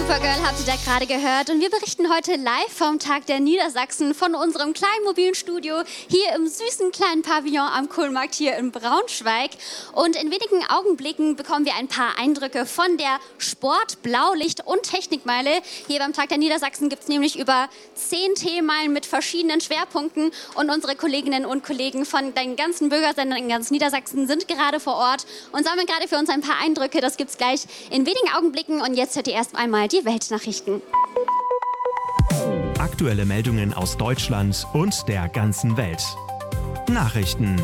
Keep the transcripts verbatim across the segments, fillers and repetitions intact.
Supergirl habt ihr da gerade gehört und wir berichten heute live vom Tag der Niedersachsen von unserem kleinen mobilen Studio hier im süßen kleinen Pavillon am Kohlmarkt hier in Braunschweig. Und in wenigen Augenblicken bekommen wir ein paar Eindrücke von der Sport-, Blaulicht- und Technikmeile. Hier beim Tag der Niedersachsen gibt es nämlich über zehn Themenmeilen mit verschiedenen Schwerpunkten und unsere Kolleginnen und Kollegen von den ganzen Bürgersendern in ganz Niedersachsen sind gerade vor Ort und sammeln gerade für uns ein paar Eindrücke. Das gibt es gleich in wenigen Augenblicken und jetzt hört ihr erst einmal die Weltnachrichten. Aktuelle Meldungen aus Deutschland und der ganzen Welt. Nachrichten.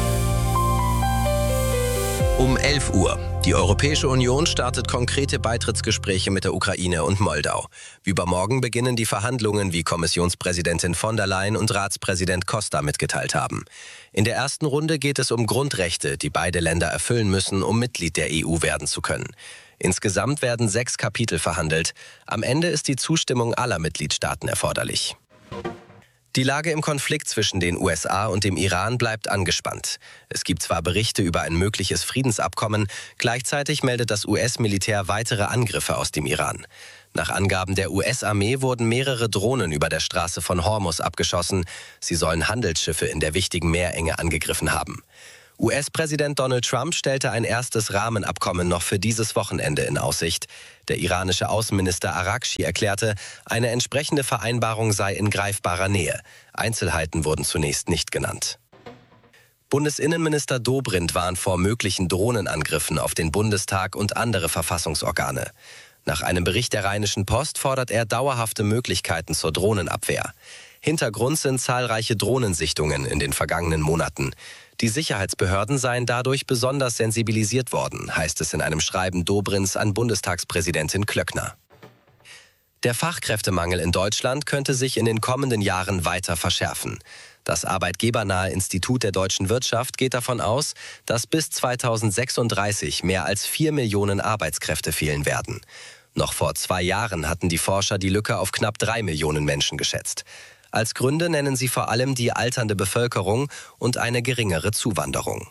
Um elf Uhr. Die Europäische Union startet konkrete Beitrittsgespräche mit der Ukraine und Moldau. Übermorgen beginnen die Verhandlungen, wie Kommissionspräsidentin von der Leyen und Ratspräsident Costa mitgeteilt haben. In der ersten Runde geht es um Grundrechte, die beide Länder erfüllen müssen, um Mitglied der E U werden zu können. Insgesamt werden sechs Kapitel verhandelt. Am Ende ist die Zustimmung aller Mitgliedstaaten erforderlich. Die Lage im Konflikt zwischen den U S A und dem Iran bleibt angespannt. Es gibt zwar Berichte über ein mögliches Friedensabkommen, gleichzeitig meldet das U S-Militär weitere Angriffe aus dem Iran. Nach Angaben der U S-Armee wurden mehrere Drohnen über der Straße von Hormuz abgeschossen. Sie sollen Handelsschiffe in der wichtigen Meerenge angegriffen haben. U S-Präsident Donald Trump stellte ein erstes Rahmenabkommen noch für dieses Wochenende in Aussicht. Der iranische Außenminister Araghchi erklärte, eine entsprechende Vereinbarung sei in greifbarer Nähe. Einzelheiten wurden zunächst nicht genannt. Bundesinnenminister Dobrindt warnt vor möglichen Drohnenangriffen auf den Bundestag und andere Verfassungsorgane. Nach einem Bericht der Rheinischen Post fordert er dauerhafte Möglichkeiten zur Drohnenabwehr. Hintergrund sind zahlreiche Drohnensichtungen in den vergangenen Monaten. Die Sicherheitsbehörden seien dadurch besonders sensibilisiert worden, heißt es in einem Schreiben Dobrindts an Bundestagspräsidentin Klöckner. Der Fachkräftemangel in Deutschland könnte sich in den kommenden Jahren weiter verschärfen. Das arbeitgebernahe Institut der deutschen Wirtschaft geht davon aus, dass bis zweitausendsechsunddreißig mehr als vier Millionen Arbeitskräfte fehlen werden. Noch vor zwei Jahren hatten die Forscher die Lücke auf knapp drei Millionen Menschen geschätzt. Als Gründe nennen sie vor allem die alternde Bevölkerung und eine geringere Zuwanderung.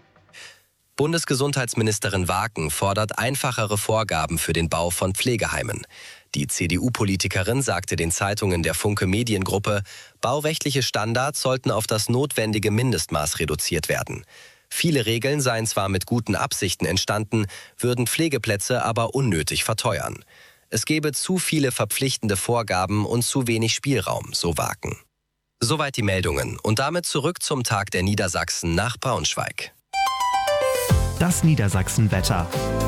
Bundesgesundheitsministerin Waken fordert einfachere Vorgaben für den Bau von Pflegeheimen. Die C D U-Politikerin sagte den Zeitungen der Funke Mediengruppe, baurechtliche Standards sollten auf das notwendige Mindestmaß reduziert werden. Viele Regeln seien zwar mit guten Absichten entstanden, würden Pflegeplätze aber unnötig verteuern. Es gebe zu viele verpflichtende Vorgaben und zu wenig Spielraum, so Waken. Soweit die Meldungen und damit zurück zum Tag der Niedersachsen nach Braunschweig. Das Niedersachsenwetter.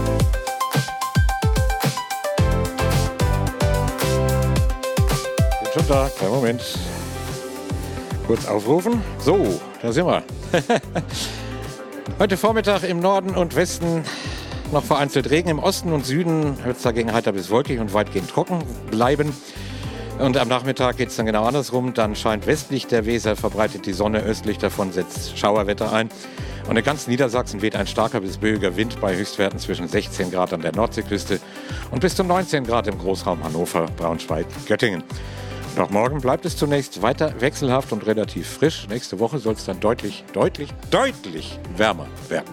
Bin schon da, kleinen Moment. Kurz aufrufen. So, da sind wir. Heute Vormittag im Norden und Westen noch vereinzelt Regen. Im Osten und Süden wird es dagegen heiter bis wolkig und weitgehend trocken bleiben. Und am Nachmittag geht es dann genau andersrum. Dann scheint westlich der Weser, verbreitet die Sonne, östlich davon setzt Schauerwetter ein. Und in ganz Niedersachsen weht ein starker bis böiger Wind bei Höchstwerten zwischen sechzehn Grad an der Nordseeküste und bis zu neunzehn Grad im Großraum Hannover, Braunschweig, Göttingen. Und auch morgen bleibt es zunächst weiter wechselhaft und relativ frisch. Nächste Woche soll es dann deutlich, deutlich, deutlich wärmer werden.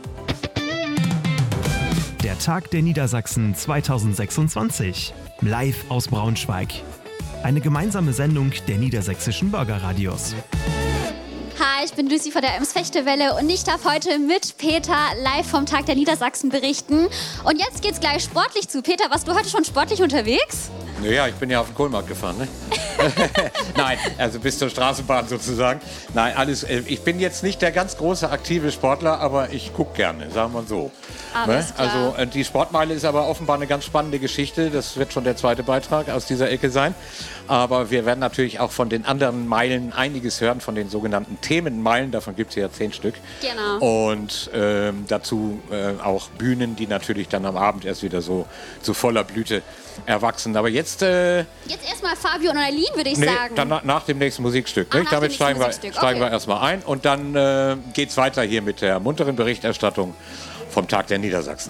Der Tag der Niedersachsen zweitausendsechsundzwanzig. Live aus Braunschweig. Eine gemeinsame Sendung der niedersächsischen Bürgerradios. Hi, ich bin Lucy von der Ems-Fechtewelle und ich darf heute mit Peter live vom Tag der Niedersachsen berichten. Und jetzt geht's gleich sportlich zu. Peter, warst du heute schon sportlich unterwegs? Naja, ich bin ja auf den Kohlmarkt gefahren, ne? Nein, also bis zur Straßenbahn sozusagen. Nein, alles. Ich bin jetzt nicht der ganz große aktive Sportler, aber ich gucke gerne, sagen wir so. Alles ne? klar. Also die Sportmeile ist aber offenbar eine ganz spannende Geschichte. Das wird schon der zweite Beitrag aus dieser Ecke sein. Aber wir werden natürlich auch von den anderen Meilen einiges hören, von den sogenannten Themenmeilen. Davon gibt es ja zehn Stück. Genau. Und ähm, dazu äh, auch Bühnen, die natürlich dann am Abend erst wieder so zu voller Blüte erwachsen. Aber jetzt... Äh, jetzt erstmal Fabio und Aline, würde ich nee, sagen. dann nach, nach dem nächsten Musikstück. Ach, Ne? nach Damit dem steigen, wir, Musikstück. steigen Okay. wir erstmal ein. Und dann äh, geht es weiter hier mit der munteren Berichterstattung vom Tag der Niedersachsen.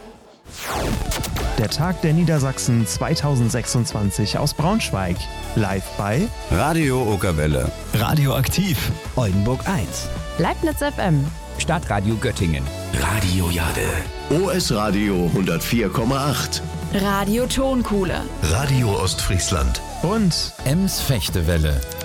Der Tag der Niedersachsen zweitausendsechsundzwanzig aus Braunschweig. Live bei Radio Okerwelle. Radioaktiv. Oldenburg eins. Leibniz F M. Stadtradio Göttingen. Radio Jade. O S Radio hundertvier Komma acht. Radio Tonkuhle, Radio Ostfriesland und Ems Fechtewelle.